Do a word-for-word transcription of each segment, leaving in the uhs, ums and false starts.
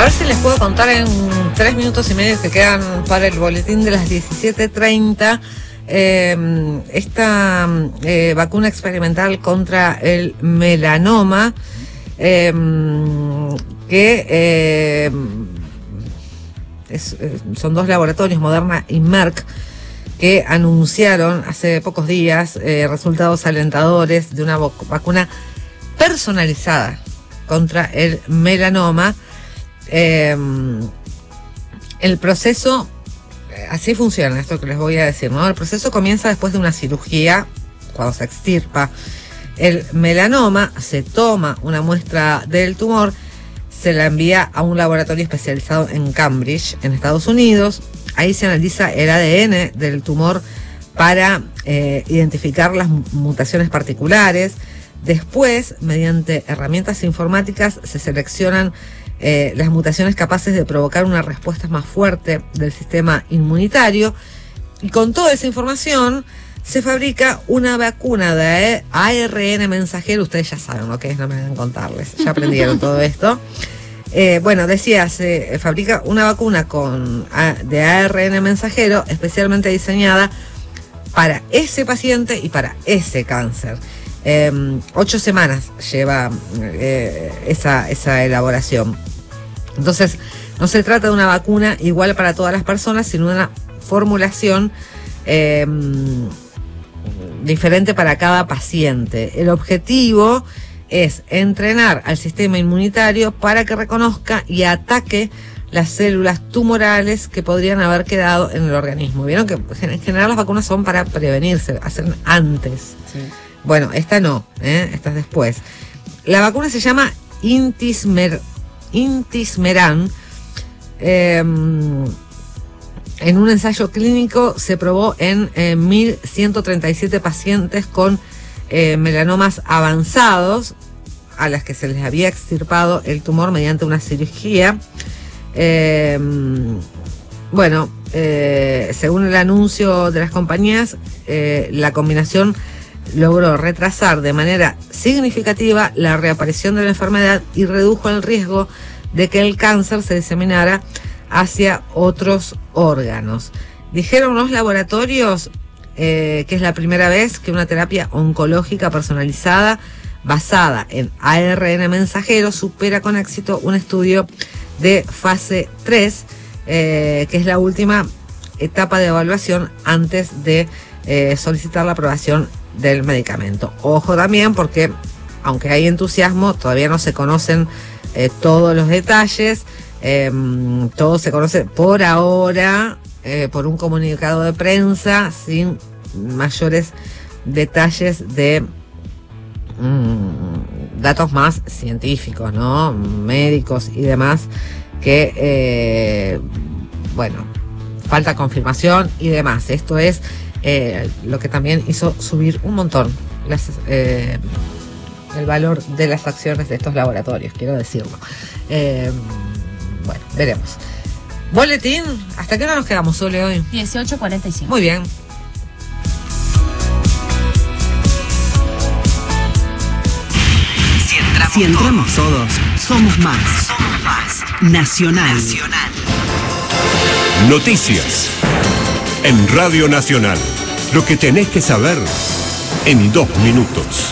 ver si les puedo contar en tres minutos y medio que quedan para el boletín de las diecisiete treinta. Eh, esta eh, vacuna experimental contra el melanoma, eh, que eh, es, son dos laboratorios, Moderna y Merck, que anunciaron hace pocos días eh, resultados alentadores de una vacuna personalizada contra el melanoma. Eh, el proceso, así funciona esto que les voy a decir, ¿no? El proceso comienza después de una cirugía, cuando se extirpa el melanoma, se toma una muestra del tumor, se la envía a un laboratorio especializado en Cambridge, en Estados Unidos. Ahí se analiza el A D N del tumor para eh, identificar las mutaciones particulares. Después, mediante herramientas informáticas, se seleccionan eh, las mutaciones capaces de provocar una respuesta más fuerte del sistema inmunitario. Y con toda esa información se fabrica una vacuna de A R N mensajero. Ustedes ya saben lo que es, no me van a contarles, ya aprendieron todo esto. Eh, bueno, decía, se fabrica una vacuna con de A R N mensajero especialmente diseñada para ese paciente y para ese cáncer. Eh, ocho semanas lleva eh, esa, esa elaboración. Entonces, no se trata de una vacuna igual para todas las personas, sino de una formulación eh, diferente para cada paciente. El objetivo es entrenar al sistema inmunitario para que reconozca y ataque las células tumorales que podrían haber quedado en el organismo. Vieron que en general las vacunas son para prevenirse, hacen antes. Sí. Bueno, esta no, ¿eh? Esta es después. La vacuna se llama Intismer, Intismeran. Eh, en un ensayo clínico se probó en eh, mil ciento treinta y siete pacientes con eh, melanomas avanzados, a las que se les había extirpado el tumor mediante una cirugía. Eh, bueno, eh, según el anuncio de las compañías, eh, la combinación logró retrasar de manera significativa la reaparición de la enfermedad y redujo el riesgo de que el cáncer se diseminara hacia otros órganos. Dijeron los laboratorios eh, que es la primera vez que una terapia oncológica personalizada basada en A R N mensajero supera con éxito un estudio de fase tres, eh, que es la última etapa de evaluación antes de eh, solicitar la aprobación del medicamento. Ojo también, porque aunque hay entusiasmo, todavía no se conocen eh, todos los detalles. Eh, todo se conoce por ahora eh, por un comunicado de prensa sin mayores detalles de mmm, datos más científicos, ¿no? Médicos y demás, que eh, bueno, falta confirmación y demás. Esto es Eh, lo que también hizo subir un montón las, eh, el valor de las acciones de estos laboratorios, quiero decirlo. Eh, bueno, veremos. Boletín, ¿hasta qué hora nos quedamos, Sole, hoy? dieciocho cuarenta y cinco. Muy bien. Si entramos, si entramos todos, somos más. Somos más. Nacional. Nacional. Noticias. En Radio Nacional, lo que tenés que saber en dos minutos.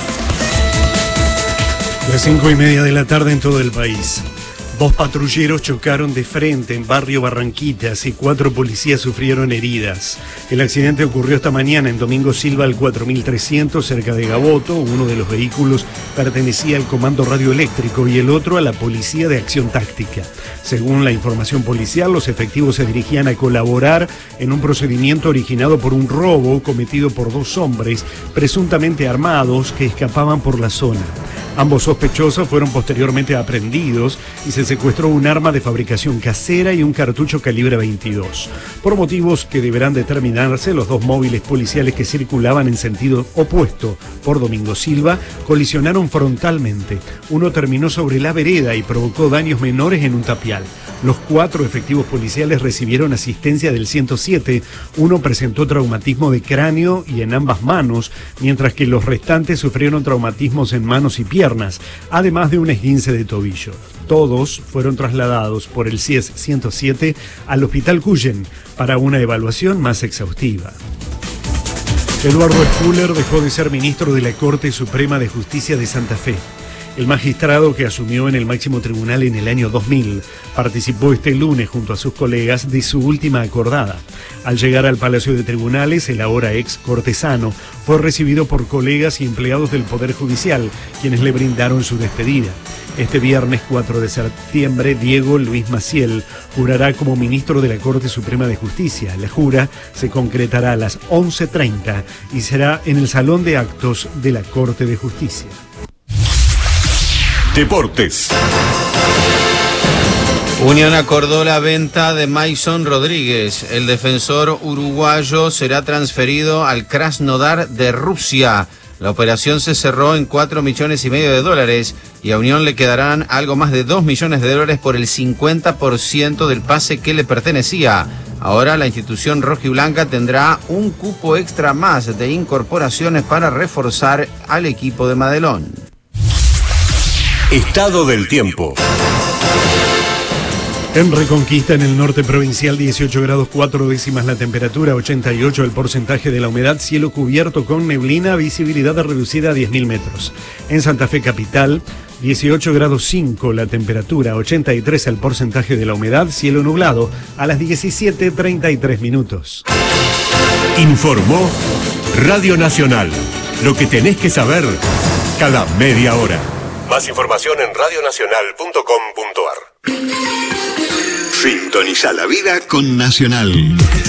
Las cinco y media de la tarde en todo el país. Dos patrulleros chocaron de frente en barrio Barranquitas y cuatro policías sufrieron heridas. El accidente ocurrió esta mañana en Domingo Silva al cuatro mil trescientos cerca de Gaboto. Uno de los vehículos pertenecía al Comando Radioeléctrico y el otro a la Policía de Acción Táctica. Según la información policial, los efectivos se dirigían a colaborar en un procedimiento originado por un robo cometido por dos hombres presuntamente armados que escapaban por la zona. Ambos sospechosos fueron posteriormente aprehendidos y se secuestró un arma de fabricación casera y un cartucho calibre veintidós. Por motivos que deberán determinarse, los dos móviles policiales que circulaban en sentido opuesto por Domingo Silva colisionaron frontalmente. Uno terminó sobre la vereda y provocó daños menores en un tapial. Los cuatro efectivos policiales recibieron asistencia del ciento siete. Uno presentó traumatismo de cráneo y en ambas manos, mientras que los restantes sufrieron traumatismos en manos y piernas, además de un esguince de tobillo. Todos fueron trasladados por el C I E S ciento siete al Hospital Cuyen para una evaluación más exhaustiva. Eduardo Spuller dejó de ser ministro de la Corte Suprema de Justicia de Santa Fe. El magistrado, que asumió en el máximo tribunal en el año dos mil, participó este lunes junto a sus colegas de su última acordada. Al llegar al Palacio de Tribunales, el ahora ex cortesano fue recibido por colegas y empleados del Poder Judicial, quienes le brindaron su despedida. Este viernes cuatro de septiembre, Diego Luis Maciel jurará como ministro de la Corte Suprema de Justicia. La jura se concretará a las once treinta y será en el Salón de Actos de la Corte de Justicia. Deportes. Unión acordó la venta de Mason Rodríguez. El defensor uruguayo será transferido al Krasnodar de Rusia. La operación se cerró en cuatro millones y medio de dólares y a Unión le quedarán algo más de dos millones de dólares por el cincuenta por ciento del pase que le pertenecía. Ahora la institución rojiblanca tendrá un cupo extra más de incorporaciones para reforzar al equipo de Madelón. Estado del tiempo. En Reconquista, en el norte provincial, dieciocho grados cuatro décimas la temperatura, ochenta y ocho el porcentaje de la humedad, cielo cubierto con neblina, visibilidad reducida a diez mil metros. En Santa Fe capital, dieciocho grados cinco la temperatura, ochenta y tres el porcentaje de la humedad, cielo nublado, a las diecisiete treinta y tres minutos. Informó Radio Nacional. Lo que tenés que saber cada media hora. Más información en radionacional punto com punto ar. Sintoniza la vida con Nacional.